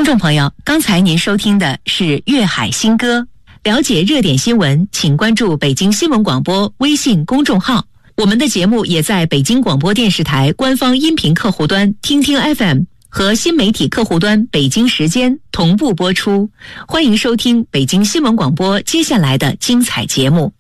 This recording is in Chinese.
众朋友，刚才您收听的是粤海新歌。了解热点新闻，请关注北京新闻广播微信公众号。我们的节目也在北京广播电视台官方音频客户端听听 FM 和新媒体客户端北京时间同步播出。欢迎收听北京新闻广播接下来的精彩节目。